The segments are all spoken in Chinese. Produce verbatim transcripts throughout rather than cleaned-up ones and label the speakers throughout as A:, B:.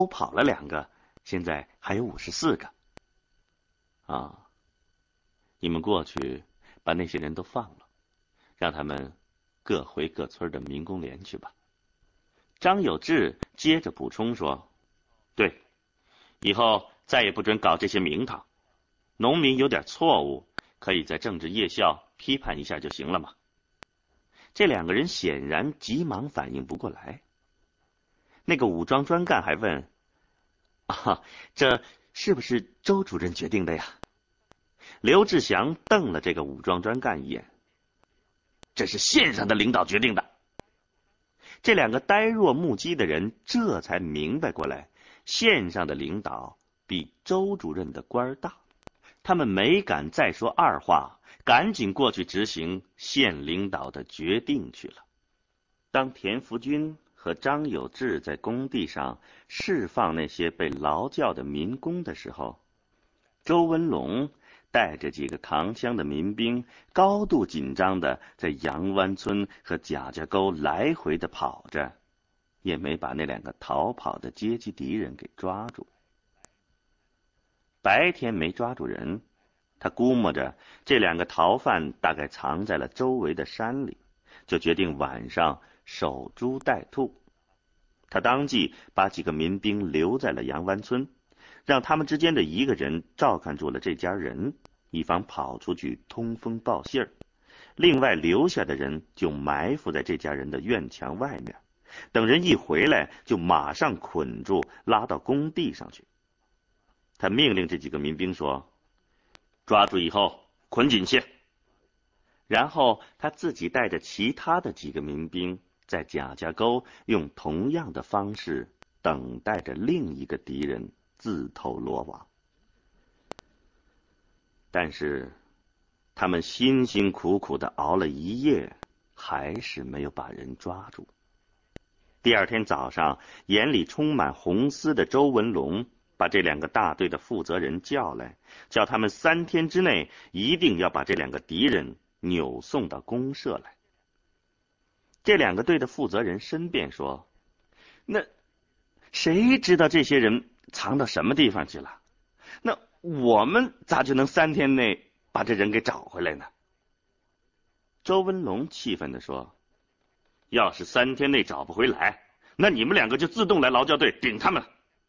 A: 跑了两个，现在还有五十四个。啊，你们过去把那些人都放了，让他们各回各村的民工连去吧。张有志接着补充说：“对，以后再也不准搞这些名堂。农民有点错误，可以在政治夜校批判一下就行了嘛。”这两个人显然急忙反应不过来。那个武装专干还问：“啊，这是不是周主任决定的呀？”刘志祥瞪了这个武装专干一眼：“这是县上的领导决定的。”这两个呆若木鸡的人这才明白过来，县上的领导比周主任的官大，他们没敢再说二话，赶紧过去执行县领导的决定去了。当田福军和张有志在工地上释放那些被劳教的民工的时候，周文龙带着几个扛枪的民兵，高度紧张的在杨湾村和贾家沟来回的跑着，也没把那两个逃跑的阶级敌人给抓住。白天没抓住人，他估摸着这两个逃犯大概藏在了周围的山里，就决定晚上守株待兔。他当即把几个民兵留在了杨湾村，让他们之间的一个人照看住了这家人，以防跑出去通风报信儿。另外留下的人就埋伏在这家人的院墙外面，等人一回来就马上捆住拉到工地上去。他命令这几个民兵说：“抓住以后捆紧些。”然后他自己带着其他的几个民兵在贾家沟用同样的方式等待着另一个敌人自投罗网。但是他们辛辛苦苦地熬了一夜，还是没有把人抓住。第二天早上，眼里充满红丝的周文龙把这两个大队的负责人叫来，叫他们三天之内一定要把这两个敌人扭送到公社来。这两个队的负责人申辩说：“那谁知道这些人藏到什么地方去了？那我们咋就能三天内把这人给找回来呢？”周文龙气愤地说：“要是三天内找不回来，那你们两个就自动来劳教队顶他们。”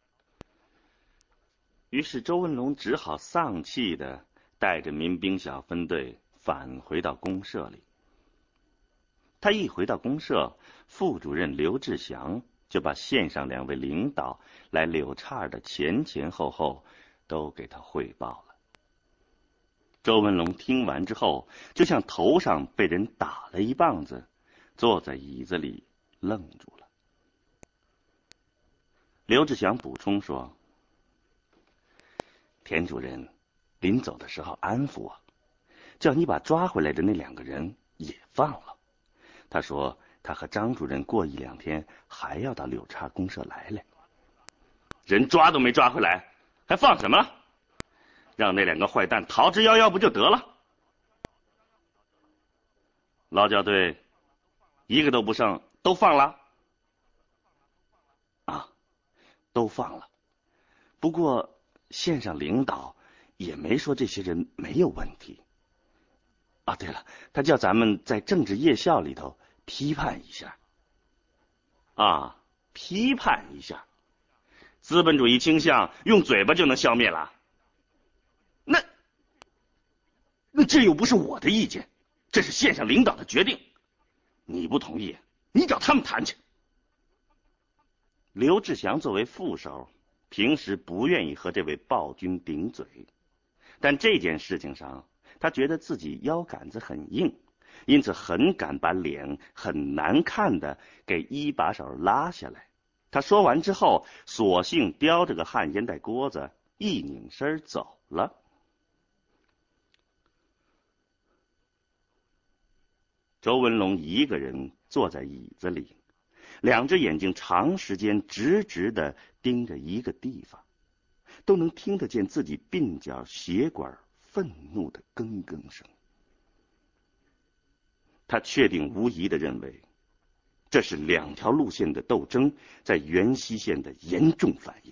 A: 于是周文龙只好丧气地带着民兵小分队返回到公社里。他一回到公社，副主任刘志祥就把县上两位领导来柳岔的前前后后都给他汇报了。周文龙听完之后，就像头上被人打了一棒子，坐在椅子里愣住了。刘志祥补充说：“田主任临走的时候安抚我，叫你把抓回来的那两个人也放了。他说他和张主任过一两天还要到柳岔公社来来。人抓都没抓回来，还放什么？让那两个坏蛋逃之夭夭不就得了？劳教队一个都不剩，都放了？啊，都放了。不过县上领导也没说这些人没有问题。啊，对了，他叫咱们在政治夜校里头批判一下。啊，批判一下。资本主义倾向用嘴巴就能消灭了？那那这又不是我的意见，这是县上领导的决定。你不同意，你找他们谈去。刘志祥作为副手，平时不愿意和这位暴君顶嘴，但这件事情上他觉得自己腰杆子很硬，因此很敢把脸很难看的给一把手拉下来。他说完之后，索性叼着个旱烟袋锅子一拧身走了。周文龙一个人坐在椅子里，两只眼睛长时间直直地盯着一个地方，都能听得见自己鬓角血管愤怒的更更声。他确定无疑地认为，
B: 这是两条路线的斗争在原西线的严重反应。